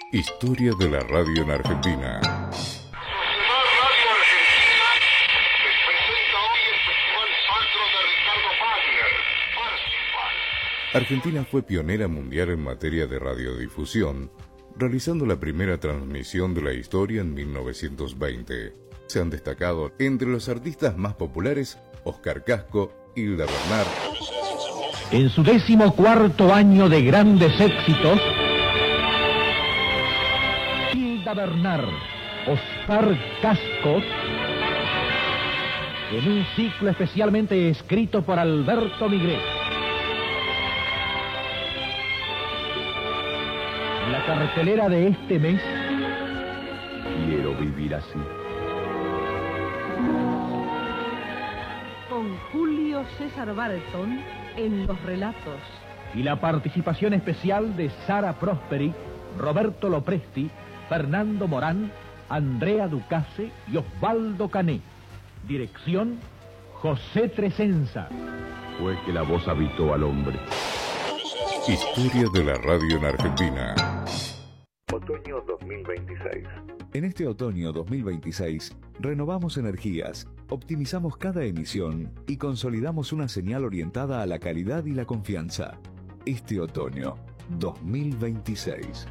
Historia de la radio en Argentina. Argentina fue pionera mundial en materia de radiodifusión, realizando la primera transmisión de la historia en 1920. Se han destacado entre los artistas más populares Oscar Casco, Hilda Bernard. En su 14º año de grandes éxitos, Hilda Bernard, Oscar Casco, en un ciclo especialmente escrito por Alberto Migré. La cartelera de este mes, Quiero vivir así. Con Julio César Barton en los relatos. Y la participación especial de Sara Prosperi, Roberto Lopresti, Fernando Morán, Andrea Ducase y Osvaldo Cané. Dirección, José Tresenza. Fue que la voz habitó al hombre. Historia de la radio en Argentina. Otoño 2026. En este otoño 2026, renovamos energías, optimizamos cada emisión y consolidamos una señal orientada a la calidad y la confianza. Este otoño 2026.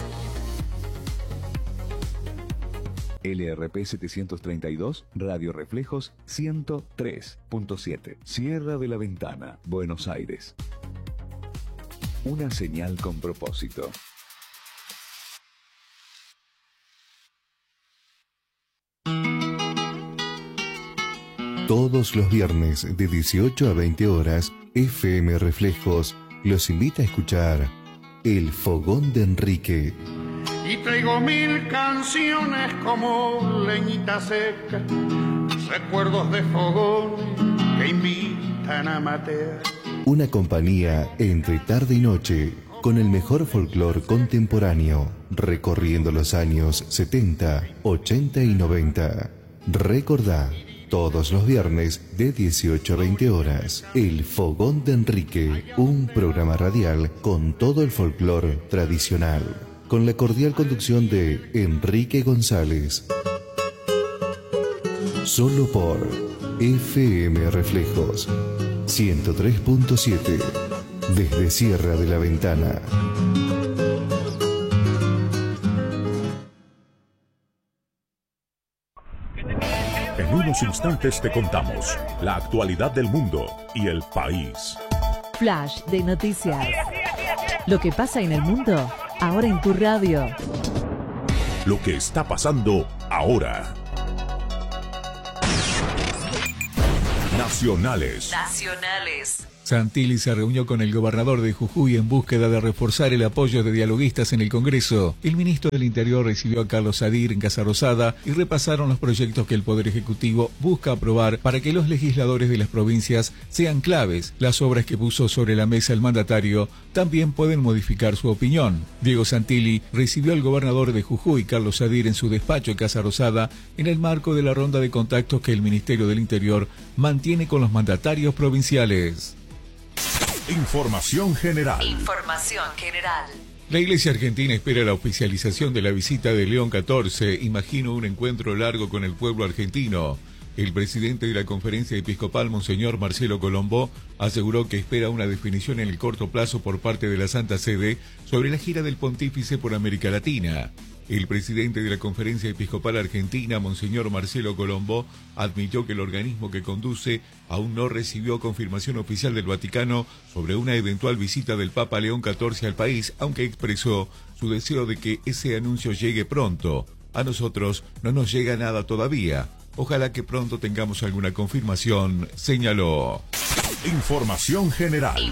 LRP 732, Radio Reflejos 103.7, Sierra de la Ventana, Buenos Aires. Una señal con propósito. Todos los viernes de 18 a 20 horas, FM Reflejos los invita a escuchar El Fogón de Enrique. Y traigo 1000 canciones como leñita seca, recuerdos de fogones que invitan a matear. Una compañía entre tarde y noche con el mejor folclore contemporáneo, recorriendo los años 70, 80 y 90. Recordá, todos los viernes de 18 a 20 horas, El Fogón de Enrique, un programa radial con todo el folclore tradicional, con la cordial conducción de Enrique González. Solo por FM Reflejos 103.7, desde Sierra de la Ventana. En unos instantes te contamos la actualidad del mundo y el país. Flash de noticias. Lo que pasa en el mundo, ahora en tu radio. Lo que está pasando ahora. Nacionales. Santilli se reunió con el gobernador de Jujuy en búsqueda de reforzar el apoyo de dialoguistas en el Congreso. El ministro del Interior recibió a Carlos Sadir en Casa Rosada y repasaron los proyectos que el Poder Ejecutivo busca aprobar para que los legisladores de las provincias sean claves. Las obras que puso sobre la mesa el mandatario también pueden modificar su opinión. Diego Santilli recibió al gobernador de Jujuy, Carlos Sadir, en su despacho en Casa Rosada en el marco de la ronda de contactos que el Ministerio del Interior mantiene con los mandatarios provinciales. Información general. La Iglesia Argentina espera la oficialización de la visita de León XIV. Imagino un encuentro largo con el pueblo argentino. El presidente de la Conferencia Episcopal, Monseñor Marcelo Colombo, aseguró que espera una definición en el corto plazo por parte de la Santa Sede sobre la gira del pontífice por América Latina. El presidente de la Conferencia Episcopal Argentina, Monseñor Marcelo Colombo, admitió que el organismo que conduce aún no recibió confirmación oficial del Vaticano sobre una eventual visita del Papa León XIV al país, aunque expresó su deseo de que ese anuncio llegue pronto. A nosotros no nos llega nada todavía. Ojalá que pronto tengamos alguna confirmación, señaló. Información general.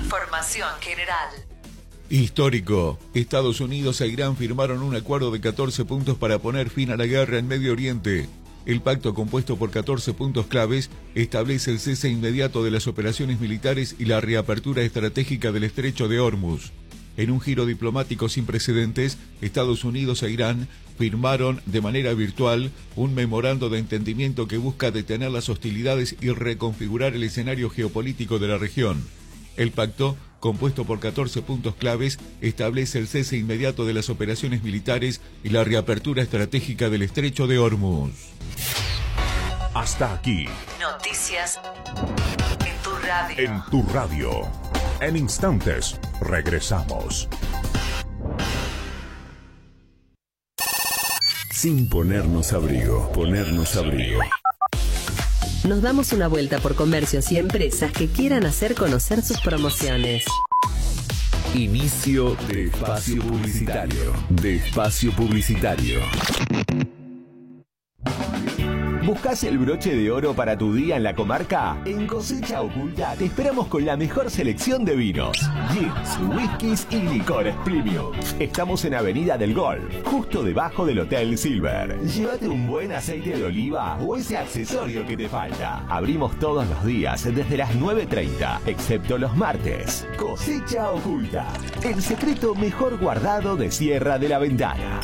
Histórico. Estados Unidos e Irán firmaron un acuerdo de 14 puntos para poner fin a la guerra en Medio Oriente. El pacto, compuesto por 14 puntos claves, establece el cese inmediato de las operaciones militares y la reapertura estratégica del estrecho de Hormuz. En un giro diplomático sin precedentes, Estados Unidos e Irán firmaron de manera virtual un memorando de entendimiento que busca detener las hostilidades y reconfigurar el escenario geopolítico de la región. El pacto compuesto por 14 puntos claves, establece el cese inmediato de las operaciones militares y la reapertura estratégica del estrecho de Hormuz. Hasta aquí. Noticias en tu radio. En tu radio. En instantes, regresamos. Sin ponernos abrigo, ponernos abrigo. Nos damos una vuelta por comercios y empresas que quieran hacer conocer sus promociones. Inicio de espacio publicitario. De espacio publicitario. ¿Buscas el broche de oro para tu día en la comarca? En Cosecha Oculta te esperamos con la mejor selección de vinos, gins, whiskies y licores premium. Estamos en Avenida del Golf, justo debajo del Hotel Silver. Llévate un buen aceite de oliva o ese accesorio que te falta. Abrimos todos los días desde las 9:30, excepto los martes. Cosecha Oculta, el secreto mejor guardado de Sierra de la Ventana.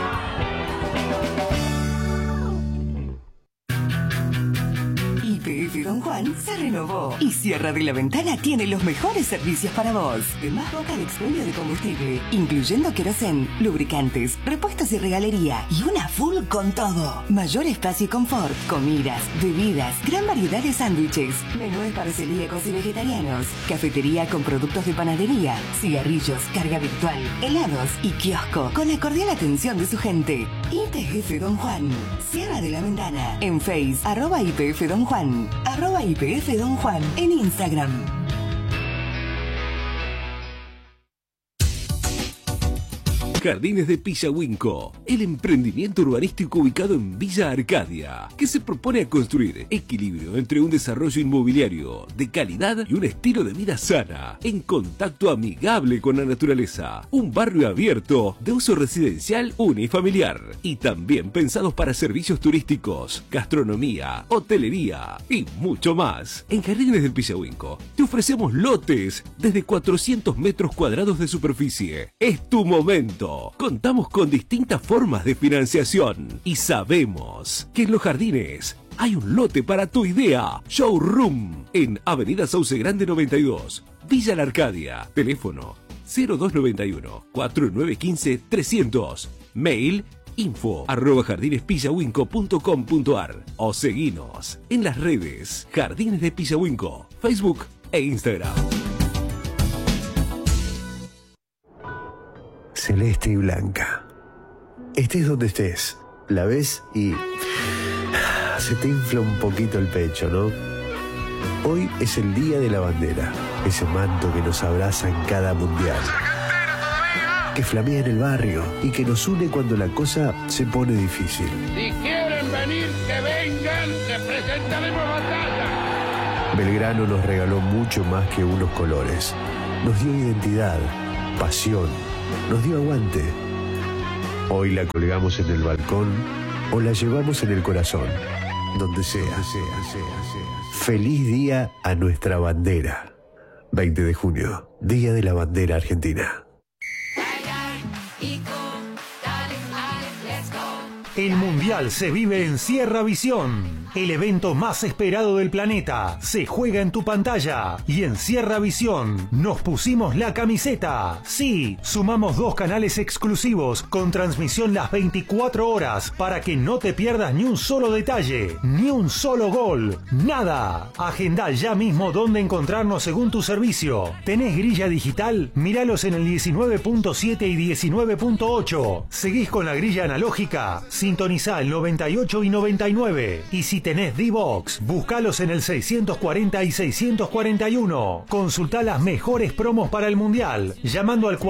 YPF Don Juan se renovó y Sierra de la Ventana tiene los mejores servicios para vos. Más boca de expendio de combustible, incluyendo querosén, lubricantes, repuestos y regalería, y una full con todo. Mayor espacio y confort, comidas, bebidas, gran variedad de sándwiches, menúes para celíacos y vegetarianos, cafetería con productos de panadería, cigarrillos, carga virtual, helados y kiosco con la cordial atención de su gente. YPF Don Juan, Sierra de la Ventana, en Face, @YPF Don Juan, @YPF Don Juan, en Instagram. Jardines de Pillahuinco, el emprendimiento urbanístico ubicado en Villa Arcadia, que se propone a construir equilibrio entre un desarrollo inmobiliario de calidad y un estilo de vida sana, en contacto amigable con la naturaleza, un barrio abierto de uso residencial unifamiliar y también pensados para servicios turísticos, gastronomía, hotelería y mucho más. En Jardines del Pillahuinco te ofrecemos lotes desde 400 metros cuadrados de superficie. Es tu momento. Contamos con distintas formas de financiación y sabemos que en los jardines hay un lote para tu idea. Showroom en Avenida Sauce Grande 92, Villa La Arcadia. Teléfono 0291 4915 300. Mail info@jardinespillahuinco.com.ar o seguinos en las redes Jardines de Pillahuinco, Facebook e Instagram. Celeste y blanca. Estés donde estés, la ves y se te infla un poquito el pecho, ¿no? Hoy es el Día de la Bandera, ese manto que nos abraza en cada mundial, que flamea en el barrio y que nos une cuando la cosa se pone difícil. Si quieren venir, que vengan, les presentaremos batalla. Belgrano nos regaló mucho más que unos colores. Nos dio identidad, pasión, nos dio aguante. Hoy la colgamos en el balcón o la llevamos en el corazón, donde sea. Feliz día a nuestra bandera. 20 de junio, Día de la Bandera Argentina. El Mundial se vive en Sierra Visión. El evento más esperado del planeta se juega en tu pantalla. Y en Sierra Visión nos pusimos la camiseta. Sí, sumamos 2 canales exclusivos con transmisión las 24 horas para que no te pierdas ni un solo detalle, ni un solo gol, nada. Agendá ya mismo dónde encontrarnos según tu servicio. ¿Tenés grilla digital? Míralos en el 19.7 y 19.8. ¿Seguís con la grilla analógica? Sintonizá el 98 y 99. Y si tenés D-Box, buscalos en el 640 y 641. Consultá las mejores promos para el Mundial, llamando al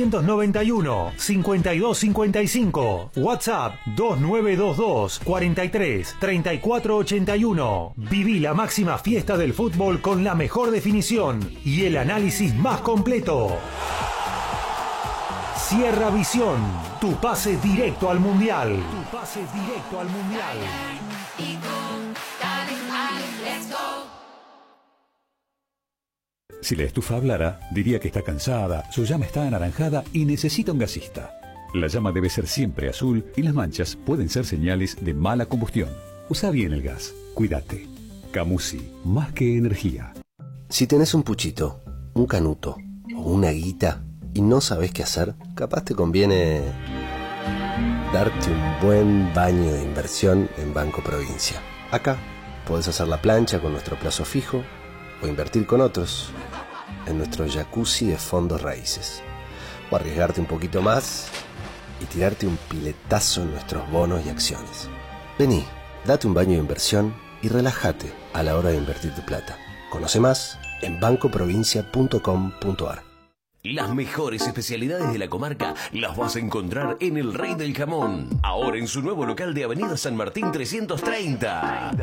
491-5255. WhatsApp 2922 43 34 81. Viví la máxima fiesta del fútbol con la mejor definición y el análisis más completo. Sierra Visión, tu pase directo al Mundial. Tu pase directo al Mundial. Si la estufa hablara, diría que está cansada, su llama está anaranjada y necesita un gasista. La llama debe ser siempre azul y las manchas pueden ser señales de mala combustión. Usa bien el gas. Cuídate. Camusi, más que energía. Si tenés un puchito, un canuto, una guita y no sabes qué hacer, capaz te conviene darte un buen baño de inversión en Banco Provincia. Acá podés hacer la plancha con nuestro plazo fijo o invertir con otros en nuestro jacuzzi de fondos raíces. O arriesgarte un poquito más y tirarte un piletazo en nuestros bonos y acciones. Vení, date un baño de inversión y relájate a la hora de invertir tu plata. Conoce más en bancoprovincia.com.ar. Las mejores especialidades de la comarca las vas a encontrar en El Rey del Jamón. Ahora en su nuevo local de Avenida San Martín 330.